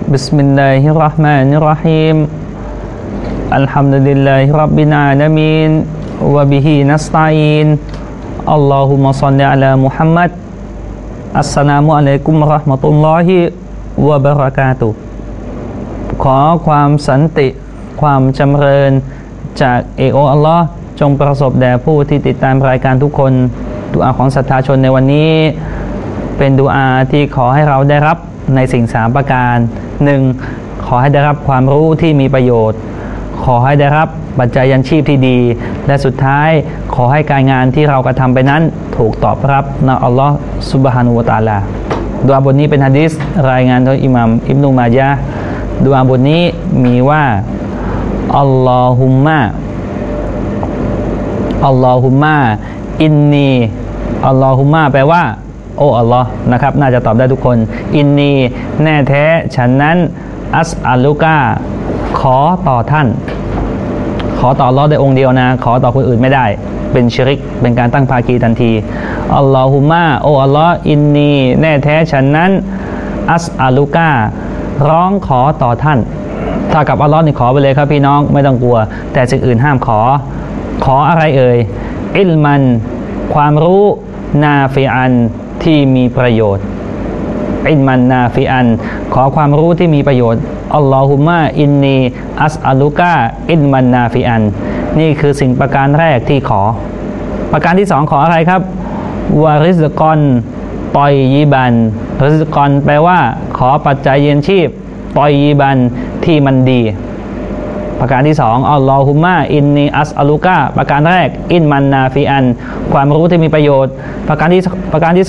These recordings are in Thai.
بسم الله الرحمن الرحيم الحمد لله رب العالمين وبه نستعين اللهم صل على محمد السلام عليكم ورحمة الله وبركاته ขอความสันติความจำเริญจากเอกอัลลอฮ์จงประสบแด่ผู้ที่ติดตามรายการทุกคนดุอาของศรัทธาชนในวันนี้เป็นดุอาที่ขอให้เราได้รับในสิ่ง3ประการ 1. ขอให้ได้รับความรู้ที่มีประโยชน์ขอให้ได้รับปัจจัยยันชีพที่ดีและสุดท้ายขอให้การงานที่เรากระทำไปนั้นถูกตอบรับนะอัลลอฮ์ซุบฮานะฮูวะตะอาลาดุอาบทนี้เป็นหะดีษรายงานโดยอิหม่ามอิบนุมาญะห์ดุอาบทนี้มีว่าอัลลอฮุมมะอินนีอัลลอฮุมมะแปลว่าโอ้อัลลอฮ์นะครับน่าจะตอบได้ทุกคนอินนีแน่แท้ฉันนั้นอัสอัลลุกาขอต่อท่านขอต่ออัลลอฮ์ได้องค์เดียวนะขอต่อคนอื่นไม่ได้เป็นชิริกเป็นการตั้งภาคีทันทีอัลลอฮุมะโอ้อัลลอฮ์อินนีแน่แท้ฉันนั้นอัสอัลลุการ้องขอต่อท่านถ้ากับอัลลอฮ์นี่ขอไปเลยครับพี่น้องไม่ต้องกลัวแต่สิ่งอื่นห้ามขออะไรเอ่ยอิลมันความรู้นาฟิอันที่มีประโยชน์อิลมันนาฟิอันขอความรู้ที่มีประโยชน์อัลลอฮุมะอินนีอัสอัลุกาอิลมันนาฟิอันนี่คือสิ่งประการแรกที่ขอประการที่2ขออะไรครับวาริซกอนตอยยิบันริซกอนแปลว่าขอปัจจัยเลี้ยงชีพตอยยิบันที่มันดีประการที่2อัลลอฮุมะอินนีอัสอัลุกาประการแรกอินมันนาฟิอันความรู้ที่มีประโยชน์ประการที่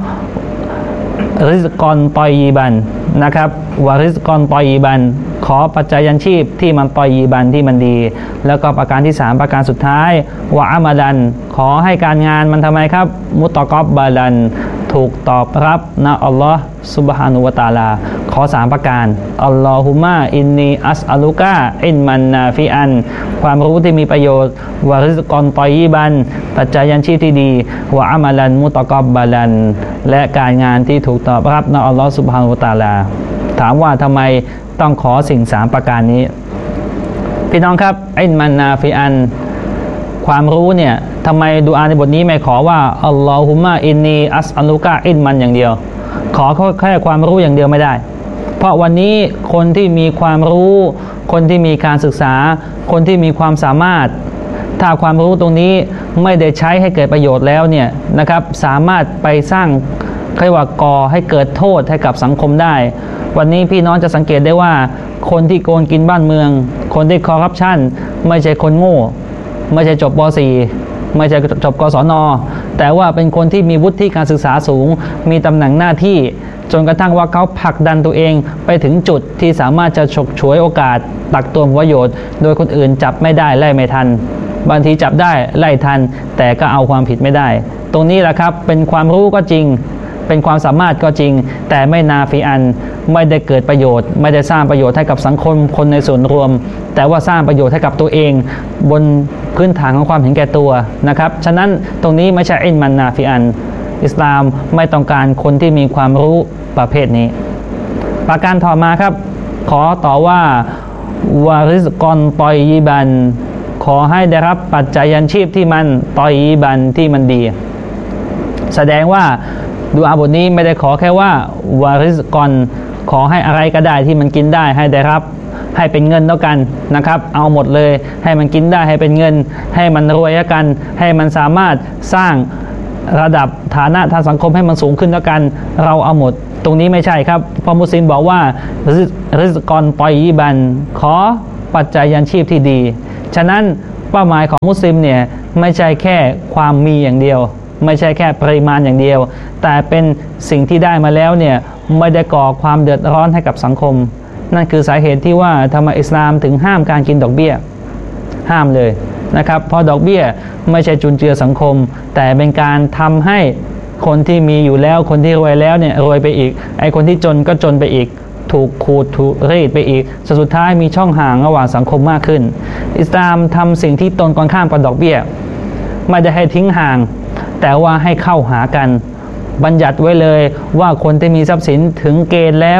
2ริซกอนตอยยิบันนะครับวาริซกอนตอยยิบันขอปัจจัยยันชีพที่มันตอยยิบันที่มันดีแล้วก็ประการที่3ประการสุดท้ายวะอามาดันขอให้การงานมันทำไมครับมุตตะกอบบาลันถูกตอบรับนะอัลลอฮ์ซุบฮานะฮูวะตะอาลาขอ3ประการอัลลอฮุมะอินนีอัสอัลุกาอินมันนาฟิอันความรู้ที่มีประโยชน์วะริซกอนตอยยิบันปัจจัยยันชีพที่ดีวะอามาลันมุตตะกอบบาลันและการงานที่ถูกตอบรับนะอัลลอฮ์ซุบฮานะฮูวะตะอาลาถามว่าทำไมต้องขอสิ่ง3ประการนี้พี่น้องครับอินมันนาฟิอันความรู้เนี่ยทำไมดุอาในบทนี้ไม่ขอว่าอัลลอฮุมะอินนีอัสอัลุกาอินมันอย่างเดียวขอแค่ความรู้อย่างเดียวไม่ได้เพราะวันนี้คนที่มีความรู้คนที่มีการศึกษาคนที่มีความสามารถถ้าความรู้ตรงนี้ไม่ได้ใช้ให้เกิดประโยชน์แล้วเนี่ยนะครับสามารถไปสร้างเรียกว่าก่อให้เกิดโทษให้กับสังคมได้วันนี้พี่น้องจะสังเกตได้ว่าคนที่โกงกินบ้านเมืองคนที่คอร์รัปชันไม่ใช่คนโง่ไม่ใช่จบป .4 ไม่ใช่จบกศน.แต่ว่าเป็นคนที่มีวุฒิการศึกษาสูงมีตำแหน่งหน้าที่จนกระทั่งว่าเขาผลักดันตัวเองไปถึงจุดที่สามารถจะฉกฉวยโอกาสตักตวงประโยชน์โดยคนอื่นจับไม่ได้ไล่ไม่ทันบางทีจับได้ไล่ทันแต่ก็เอาความผิดไม่ได้ตรงนี้แหละครับเป็นความรู้ก็จริงเป็นความสามารถก็จริงแต่ไม่นาฟิอันไม่ได้เกิดประโยชน์ไม่ได้สร้างประโยชน์ให้กับสังคมคนในส่วนรวมแต่ว่าสร้างประโยชน์ให้กับตัวเองบนพื้นฐานของความเห็นแก่ตัวนะครับฉะนั้นตรงนี้ไม่ใช่อินมันนาฟิอันอิสลามไม่ต้องการคนที่มีความรู้ประเภทนี้ประการต่อมาครับขอต่อว่าวาริซกอนตอยยิบันขอให้ได้รับปัจจัยยันชีพที่มันตอยยิบันที่มันดีแสดงว่าดุอาบทนี้ไม่ได้ขอแค่ว่าวาริซกอนขอให้อะไรก็ได้ที่มันกินได้ให้ได้รับให้เป็นเงินแล้วกันนะครับเอาหมดเลยให้มันกินได้ให้เป็นเงินให้มันรวยแล้วกันให้มันสามารถสร้างระดับฐานะทางสังคมให้มันสูงขึ้นแล้วกันเราเอาหมดตรงนี้ไม่ใช่ครับพอมุสลิมบอกว่าริซกอนตอยยิบันขอปัจจัยยันชีพที่ดีฉะนั้นเป้าหมายของมุสลิมเนี่ยไม่ใช่แค่ความมีอย่างเดียวไม่ใช่แค่ปริมาณอย่างเดียวแต่เป็นสิ่งที่ได้มาแล้วเนี่ยไม่ได้ก่อความเดือดร้อนให้กับสังคมนั่นคือสาเหตุที่ว่าทำไมอิสลามถึงห้ามการกินดอกเบี้ยห้ามเลยนะครับเพราะดอกเบี้ยไม่ใช่จุนเจือสังคมแต่เป็นการทำให้คนที่มีอยู่แล้วคนที่รวยแล้วเนี่ยรวยไปอีกไอ้คนที่จนก็จนไปอีกถูกขูดถูกรีดไปอีกสุดท้ายมีช่องห่างระหว่างสังคมมากขึ้นอิสลามทำสิ่งที่ตรงกันข้ามกับดอกเบี้ยไม่ได้ให้ทิ้งห่างแต่ว่าให้เข้าหากันบัญญัติไว้เลยว่าคนที่มีทรัพย์สินถึงเกณฑ์แล้ว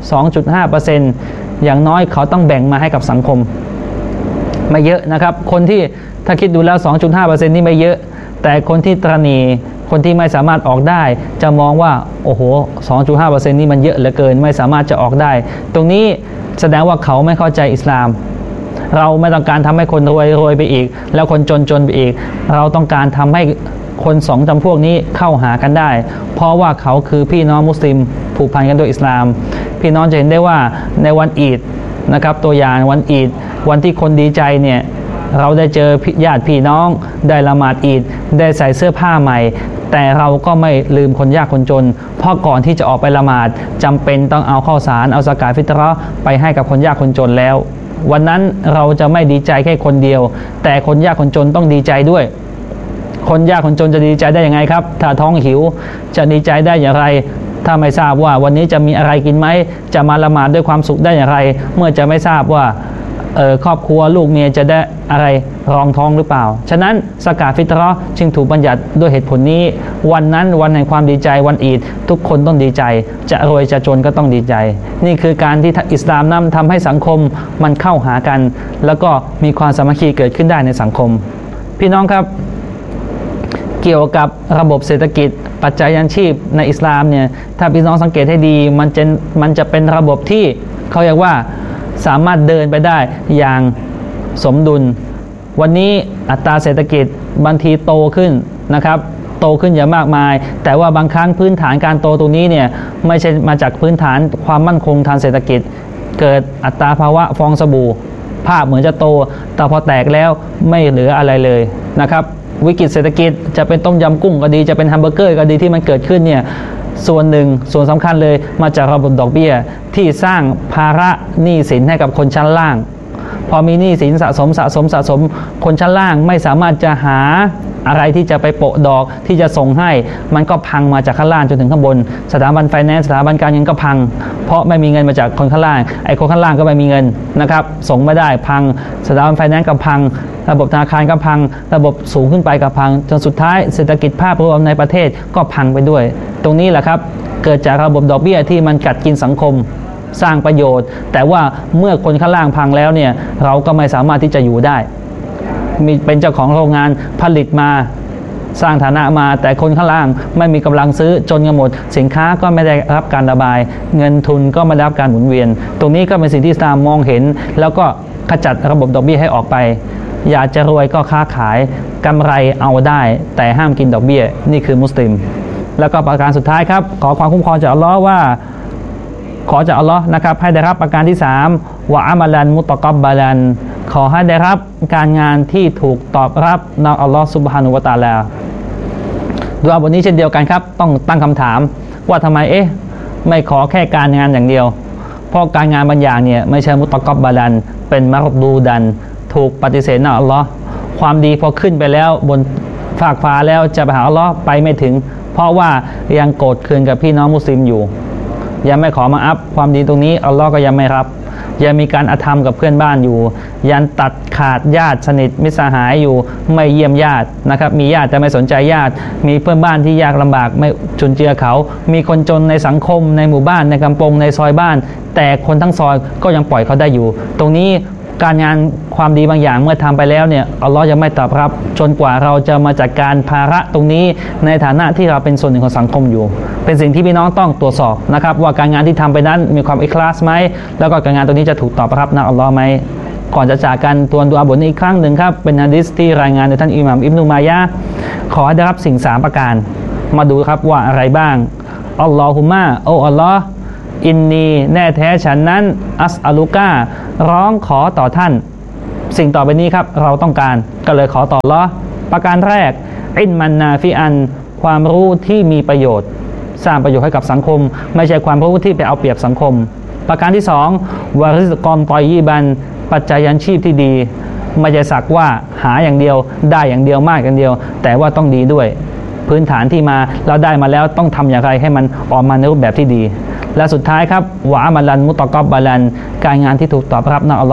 2.5% อย่างน้อยเขาต้องแบ่งมาให้กับสังคมไม่เยอะนะครับคนที่ถ้าคิดดูแล้ว 2.5% นี่ไม่เยอะแต่คนที่ตระหนี่คนที่ไม่สามารถออกได้จะมองว่าโอ้โห 2.5% นี่มันเยอะเหลือเกินไม่สามารถจะออกได้ตรงนี้แสดงว่าเขาไม่เข้าใจอิสลามเราไม่ต้องการทำให้คนรวยไปอีกแล้วคนจนไปอีกเราต้องการทำให้คนสองจำพวกนี้เข้าหากันได้เพราะว่าเขาคือพี่น้องมุสลิมผูกพันกันด้วยอิสลามพี่น้องจะเห็นได้ว่าในวันอีดนะครับตัวอย่างวันอีดวันที่คนดีใจเนี่ยเราได้เจอญาติพี่น้องได้ละหมาดอีดได้ใส่เสื้อผ้าใหม่แต่เราก็ไม่ลืมคนยากคนจนเพราะก่อนที่จะออกไปละหมาดจำเป็นต้องเอาข้าวสารเอาซะกาตฟิตเราะห์ไปให้กับคนยากคนจนแล้ววันนั้นเราจะไม่ดีใจแค่คนเดียวแต่คนยากคนจนต้องดีใจด้วยคนยากคนจนจะดีใจได้ยังไงครับถ้าท้องหิวจะดีใจได้อย่างไรถ้าไม่ทราบว่าวันนี้จะมีอะไรกินไหมจะมาละหมาดด้วยความสุขได้อย่างไรเมื่อจะไม่ทราบว่าครอบครัวลูกเมียจะได้อะไรรองท้องหรือเปล่าฉะนั้นซะกาตฟิตเราะห์จึงถูกบัญญัติด้วยเหตุผลนี้วันนั้นวันแห่งความดีใจวันอีดทุกคนต้องดีใจจะรวยจะจนก็ต้องดีใจนี่คือการที่อิสลามนำทำให้สังคมมันเข้าหากันแล้วก็มีความสามัคคีเกิดขึ้นได้ในสังคมพี่น้องครับเกี่ยวกับระบบเศรษฐกิจปัจจัยยังชีพในอิสลามเนี่ยถ้าพี่น้องสังเกตให้ดีมันจะเป็นระบบที่เขาเรียกว่าสามารถเดินไปได้อย่างสมดุลวันนี้อัตราเศรษฐกิจบางทีโตขึ้นนะครับโตขึ้นอย่างมากมายแต่ว่าบางครั้งพื้นฐานการโตตรงนี้เนี่ยไม่ใช่มาจากพื้นฐานความมั่นคงทางเศรษฐกิจเกิดอัตราภาวะฟองสบู่ภาพเหมือนจะโตแต่พอแตกแล้วไม่เหลืออะไรเลยนะครับวิกฤตเศรษฐกิจจะเป็นต้มยำกุ้งก็ดีจะเป็นแฮมเบอร์เกอร์ก็ดีที่มันเกิดขึ้นเนี่ยส่วนหนึ่งส่วนสำคัญเลยมาจากระบบดอกเบี้ยที่สร้างภาระหนี้สินให้กับคนชั้นล่างพอมีหนี้สินสะสมคนชั้นล่างไม่สามารถจะหาอะไรที่จะไปโปะดอกที่จะส่งให้มันก็พังมาจากข้างล่างจนถึงข้างบนสถาบันไฟแนนซ์สถาบันการเงินก็พังเพราะไม่มีเงินมาจากคนข้างล่างไอ้คนข้างล่างก็ไม่มีเงินนะครับส่งไม่ได้พังสถาบันไฟแนนซ์ก็พังระบบธนาคารก็พังระบบสูงขึ้นไปก็พังจนสุดท้ายเศรษฐกิจภาพรวมในประเทศก็พังไปด้วยตรงนี้แหละครับเกิดจากระบบดอกเบี้ยที่มันกัดกินสังคมสร้างประโยชน์แต่ว่าเมื่อคนข้างล่างพังแล้วเนี่ยเราก็ไม่สามารถที่จะอยู่ได้มีเป็นเจ้าของโรงงานผลิตมาสร้างฐานะมาแต่คนข้างล่างไม่มีกำลังซื้อจนกันหมดสินค้าก็ไม่ได้รับการระบายเงินทุนก็ไม่ได้รับการหมุนเวียนตรงนี้ก็เป็นสิ่งที่อิสลามมองเห็นแล้วก็ขจัดระบบดอกเบี้ยให้ออกไปอยากจะรวยก็ค้าขายกำไรเอาได้แต่ห้ามกินดอกเบี้ยนี่คือมุสลิมแล้วก็ประการสุดท้ายครับขอความคุ้มครองจากอัลลอฮ์ว่าขอจากอัลลอฮ์นะครับให้ได้รับประการที่3วะอามัลันมุตะกับบาลันขอให้ได้รับการงานที่ถูกตอบรับจากอัลลอฮ์ซุบฮานะฮูวะตะอาลาดุอาบทนี้เช่นเดียวกันครับต้องตั้งคำถามว่าทำไมไม่ขอแค่การงานอย่างเดียวเพราะการงานบางอย่างเนี่ยไม่ใช่มุตะกับบาลันเป็นมารดูดันถูกปฏิเสธจากอัลลอฮ์ความดีพอขึ้นไปแล้วบนฟากฟ้าแล้วจะไปหาอัลลอฮ์ไปไม่ถึงเพราะว่ายังโกรธเคืองกับพี่น้องมุสลิมอยู่ยังไม่ขอมาอัพความดีตรงนี้อัลลอฮ์ก็ยังไม่รับยังมีการอาธรรมกับเพื่อนบ้านอยู่ยังตัดขาดญาติสนิทมิตรสหายอยู่ไม่เยี่ยมญาตินะครับมีญาติแต่ไม่สนใจญาติมีเพื่อนบ้านที่ยากลำบากไม่จุนเจือเขามีคนจนในสังคมในหมู่บ้านในกำปงในซอยบ้านแต่คนทั้งซอยก็ยังปล่อยเขาได้อยู่ตรงนี้การงานความดีบางอย่างเมื่อทำไปแล้วเนี่ยอัลลอฮ์ยังไม่ตอบรับจนกว่าเราจะมาจัดการภาระตรงนี้ในฐานะที่เราเป็นส่วนหนึ่งของสังคมอยู่เป็นสิ่งที่พี่น้องต้องตรวจสอบนะครับว่าการงานที่ทำไปนั้นมีความอิคลาสไหมแล้วก็การงานตรงนี้จะถูกตอบรับนะอัลลอฮ์ไหมก่อนจะจากกันตัวดุอาบทนี้อีกครั้งหนึ่งครับเป็นหะดีษที่รายงานโดยท่านอิหม่ามอิบนุมายะห์ขอให้ได้รับสิ่ง3ประการมาดูครับว่าอะไรบ้างอัลลอฮุมะโอ้อัลลอฮ์อินนีแน่แท้ฉันนั้นอัสอัลุการ้องขอต่อท่านสิ่งต่อไปนี้ครับเราต้องการก็เลยขอต่ออัลเลาะห์ประการแรกอินมันนาฟิอันความรู้ที่มีประโยชน์สร้างประโยชน์ให้กับสังคมไม่ใช่ความรู้ที่ไปเอาเปรียบสังคมประการที่2วาริซกอมตอยยีบันปัจจัยยันชีพที่ดีไม่ใช่สักว่าหาอย่างเดียวได้อย่างเดียวมากอย่างเดียวแต่ว่าต้องดีด้วยพื้นฐานที่มาเราได้มาแล้วต้องทำอย่างไรให้มันออกมาในรูปแบบที่ดีและสุดท้ายครับวะอามัลันมุตะกับบาลันการงานที่ถูกตอบรับนะอัลเลาะห์